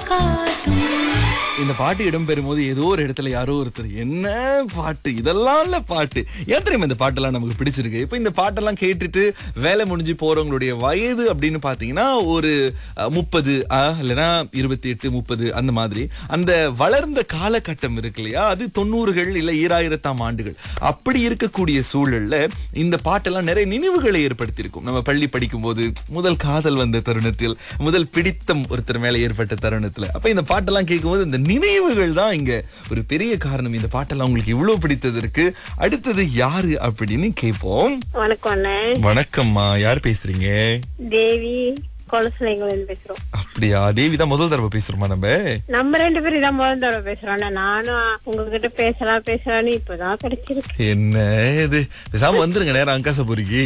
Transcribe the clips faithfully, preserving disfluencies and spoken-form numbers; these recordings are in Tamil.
காட்டும். இந்த பாட்டு இடம்பெறும் போது ஏதோ ஒரு இடத்துல யாரோ ஒருத்தர் என்ன பாட்டு இதெல்லாம் இல்ல பாட்டு ஏன் தெரியுமா இந்த பாட்டெல்லாம் நமக்கு பிடிச்சிருக்கு. இப்ப இந்த பாட்டெல்லாம் கேட்டுட்டு வேலை முடிஞ்சு போறவங்களுடைய வயது அப்படின்னு பாத்தீங்கன்னா ஒரு அஹ், முப்பது அஹ், இல்லைன்னா இருபத்தி எட்டு முப்பது அந்த மாதிரி அந்த வளர்ந்த காலகட்டம் இருக்கு இல்லையா, அது தொண்ணூறுகள் இல்ல ஈராயிரத்தாம் ஆண்டுகள் அப்படி இருக்கக்கூடிய சூழல்ல இந்த பாட்டெல்லாம் நிறைய நினைவுகளை ஏற்படுத்தியிருக்கும். நம்ம பள்ளி படிக்கும் போது முதல் காதல் வந்த தருணத்தில், முதல் பிடித்தம் ஒருத்தர் மேல ஏற்பட்ட தருணத்துல, அப்ப இந்த பாட்டெல்லாம் கேட்கும்போது இந்த நினைவுகள் தான் இங்க ஒரு பெரிய காரணம். இந்த பாட்டெல்லாம் உங்களுக்கு இவ்வளவு பிடித்ததற்கு அடுத்தது யாரு அப்படின்னு கேட்போம். வணக்கம் அண்ணே. வணக்கம்மா, யார் பேசுறீங்க? தேவி கொலசலைகள் பேசுறோம். அப்படியா, தேவி தான் முதல் தடவை பேசுறோமா நம்ம? நம்ம ரெண்டு பேரும் இதான் முதல் தடவை பேசுறோம் அண்ணே. நானும் உங்ககிட்ட பேசலாம் பேசலாம்னு இப்பதான் கிடைச்சிருக்கு. என்ன இது, பேசாம வந்துருங்க நேரம் அங்காசபுரிக்கு.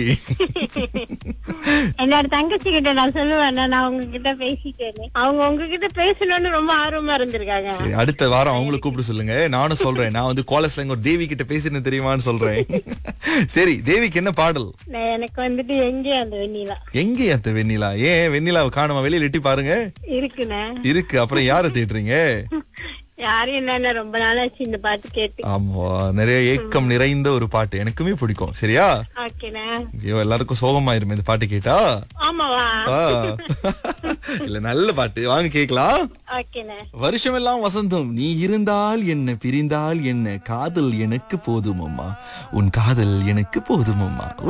என்னோட தங்கச்சி கிட்ட நான் சொல்லுவேன், நான் உங்ககிட்ட பேசிட்டேன்னு. அவங்க உங்ககிட்ட பேசணும்னு ரொம்ப ஆர்வமா இருந்திருக்காங்க. சரி, அடுத்த வாரம் அவங்கள கூப்பிட்டு சொல்லுங்க. நானும் சொல்றேன், நான் வந்து கோலஸ்லங்க ஒரு தேவி கிட்ட பேசினேன் தெரியுமான்னு சொல்றேன். சரி, தேவிக்கு என்ன பாடல்? நான் எனக்கு வந்துட்டு எங்கே அந்த வெண்ணிலா எங்கே அந்த வெண்ணிலா? ஏன் வெண்ணிலாவை காணுமா? வெளியில எட்டி பாருங்க. இருக்குண்ணே. இருக்கு. அப்புறம் யாரை தேடுறீங்க? யாரும் என்னன்னா ரொம்ப நாளாச்சு இந்த பாட்டு கேட்டு. ஆமா, நிறைய ஏக்கம் நிறைந்த ஒரு பாட்டு, எனக்குமே பிடிக்கும். சரியா? ஓகேண்ணே. ஐயோ, எல்லாருக்கும் சோகமாயிருமே இந்த பாட்டு கேட்டா. ஆமாவா? ஆ. இல்ல, நல்ல பாட்டு, வாங்க கேக்கலாம். ஓகேண்ணே. வருஷமெல்லாம் வசந்தம், நீ இருந்தால் என்ன பிரிந்தால் என்ன, காதல் எனக்கு போதும் அம்மா, உன் காதல் எனக்கு போதும் அம்மா.